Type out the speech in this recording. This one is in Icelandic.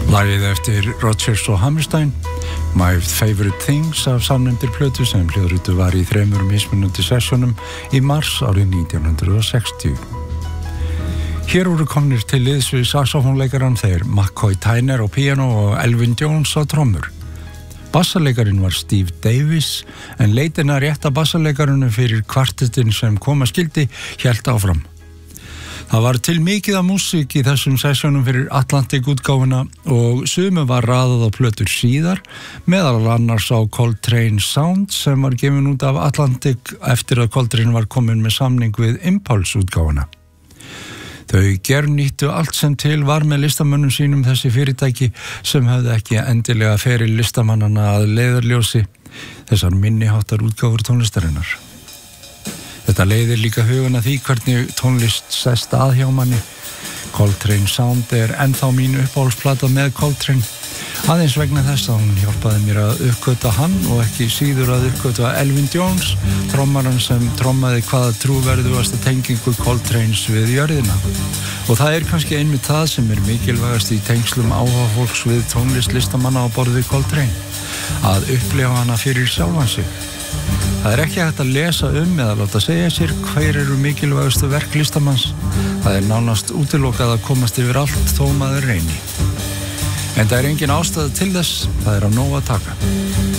Lagið eftir Rodgers og Hammerstein, My Favorite Things af samnefndir plötu sem hljóðrituð var í 3 mismunandi sessjónum í mars árið 1960. Hér voru komnir til liðs við saxofónleikarann þeir McCoy Tyner á píanó og Elvin Jones á trommur. Bassaleikarin var Steve Davis en leitin að rétta bassaleikarinnu fyrir kvartettin sem koma skildi hélt áfram. Það var til mikið af músík í þessum sessjónum fyrir Atlantic-útgáfuna og sumu var raðað á plötur síðar, meðal annars á Coltrane Sound sem var gefin út af Atlantic eftir að Coltrane var komin með samning við Impulse-útgáfuna. Þau gjörnýttu allt sem til var með listamönnum sínum þessi fyrirtæki sem höfðu ekki endilega feril listamannana að leiðarljósi, þessar minniháttar útgáfur tónlistarinnar. Þetta leiðir líka hugan að því hvernig tónlist sest að hjá manni. Coltrane Sound er ennþá mín uppáhaldsplata með Coltrane, aðeins vegna þess að hún hjálpaði mér að uppgöta hann og ekki síður að uppgöta Elvin Jones, trommaran sem trommaði hvaða trúverðugasta tengingu Coltranes við jörðina. Og það er kannski einmitt það sem er mikilvægast í tengslum áhuga fólks við tónlist listamanna á borð við Coltrane, að upplifa hana fyrir sjálfan sig. Það er ekki hægt að lesa eða láta segja sér hver eru mikilvægustu verk listamanns. Það er nánast útilokað að komast yfir allt þó maður reyni. En það er engin ástæða til þess, það er á nóg að taka.